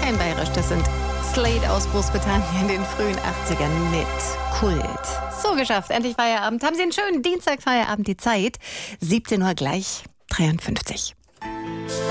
kein Bayerisch, das sind Slade aus Großbritannien in den frühen 80ern mit Kult. So geschafft, endlich Feierabend. Haben Sie einen schönen Dienstagfeierabend, die Zeit. 17 Uhr gleich 53.